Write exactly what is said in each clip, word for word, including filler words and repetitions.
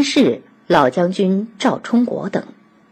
参事、老将军赵充国等。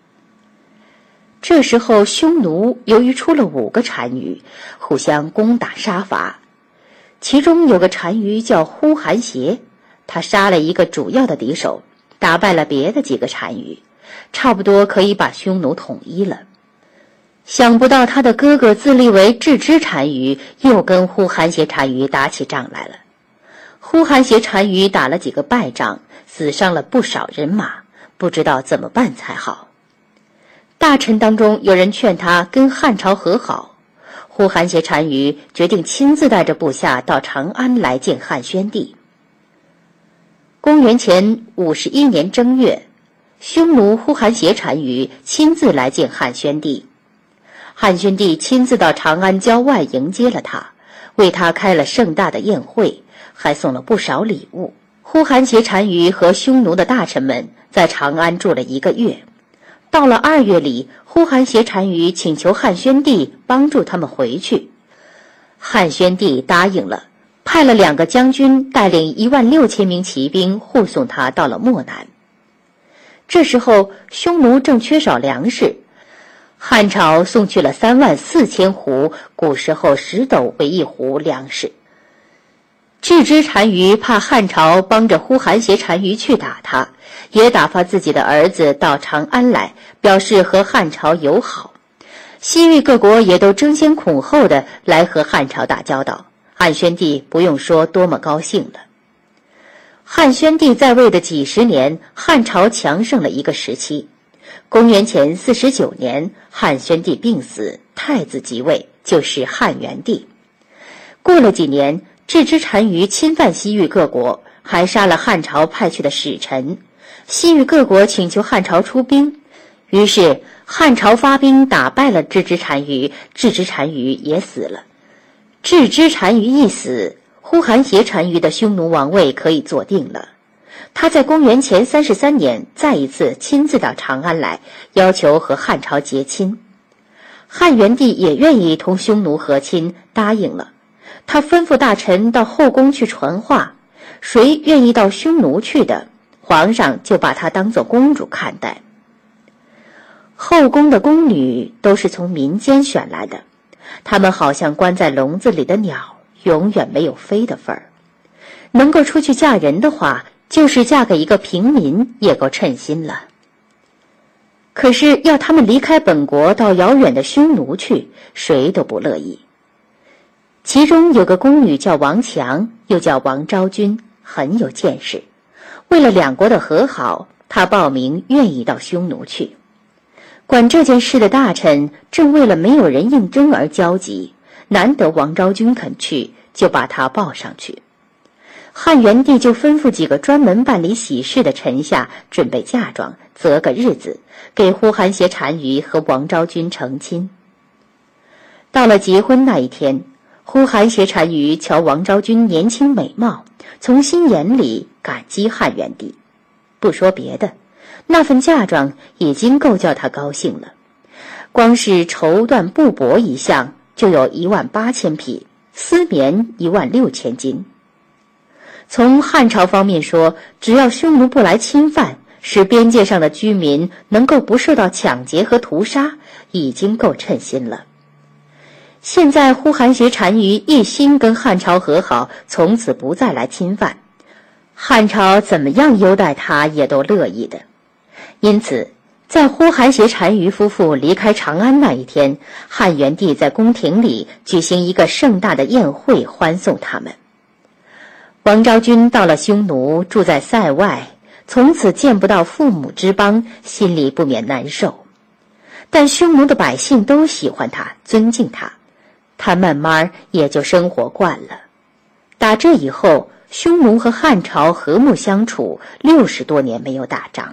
这时候匈奴由于出了五个单于，互相攻打杀伐，其中有个单于叫呼韩邪，他杀了一个主要的敌手，打败了别的几个单于，差不多可以把匈奴统一了。想不到他的哥哥自立为郅支单于，又跟呼韩邪单于打起仗来了。呼韩邪单于打了几个败仗，死伤了不少人马，不知道怎么办才好。大臣当中有人劝他跟汉朝和好，呼韩邪单于决定亲自带着部下到长安来见汉宣帝。公元前五十一年正月，匈奴呼韩邪单于亲自来见汉宣帝。汉宣帝亲自到长安郊外迎接了他，为他开了盛大的宴会，还送了不少礼物。呼韩邪单于和匈奴的大臣们在长安住了一个月。到了二月里，呼韩邪单于请求汉宣帝帮助他们回去。汉宣帝答应了，派了两个将军带领一万六千名骑兵护送他到了漠南。这时候匈奴正缺少粮食，汉朝送去了三万四千斛，古时候十斗为一斛粮食。郅支单于怕汉朝帮着呼韩邪单于去打他，也打发自己的儿子到长安来，表示和汉朝友好。西域各国也都争先恐后的来和汉朝打交道，汉宣帝不用说多么高兴了。汉宣帝在位的几十年，汉朝强盛了一个时期。公元前四十九年，汉宣帝病死，太子即位，就是汉元帝。过了几年，郅支单于侵犯西域各国，还杀了汉朝派去的使臣。西域各国请求汉朝出兵，于是汉朝发兵打败了郅支单于，郅支单于也死了。郅支单于一死，呼韩邪单于的匈奴王位可以坐定了。他在公元前三十三年再一次亲自到长安来，要求和汉朝结亲。汉元帝也愿意同匈奴和亲，答应了。他吩咐大臣到后宫去传话，谁愿意到匈奴去的，皇上就把她当作公主看待。后宫的宫女都是从民间选来的，她们好像关在笼子里的鸟，永远没有飞的份儿。能够出去嫁人的话，就是嫁给一个平民也够称心了。可是要他们离开本国到遥远的匈奴去，谁都不乐意。其中有个宫女叫王强，又叫王昭君，很有见识。为了两国的和好，她报名愿意到匈奴去。管这件事的大臣正为了没有人应征而焦急，难得王昭君肯去，就把她报上去。汉元帝就吩咐几个专门办理喜事的臣下准备嫁妆，择个日子给呼韩邪单于和王昭君成亲。到了结婚那一天，呼韩邪单于瞧王昭君年轻美貌，从心眼里感激汉元帝。不说别的，那份嫁妆已经够叫他高兴了。光是绸缎布帛一项就有一万八千匹，丝棉一万六千斤。从汉朝方面说，只要匈奴不来侵犯，使边界上的居民能够不受到抢劫和屠杀，已经够称心了。现在呼韩邪单于一心跟汉朝和好，从此不再来侵犯，汉朝怎么样优待他也都乐意的。因此在呼韩邪单于夫妇离开长安那一天，汉元帝在宫廷里举行一个盛大的宴会欢送他们。王昭君到了匈奴，住在塞外，从此见不到父母之邦，心里不免难受。但匈奴的百姓都喜欢他，尊敬他，他慢慢也就生活惯了。打这以后，匈奴和汉朝和睦相处，六十多年没有打仗。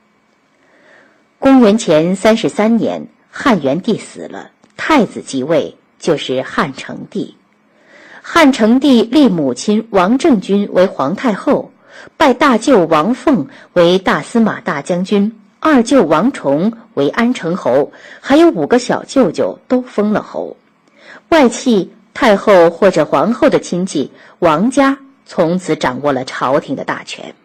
公元前三十三年，汉元帝死了，太子即位，就是汉成帝。汉成帝立母亲王政君为皇太后，拜大舅王凤为大司马大将军，二舅王崇为安城侯，还有五个小舅舅都封了侯。外戚、太后或者皇后的亲戚，王家从此掌握了朝廷的大权。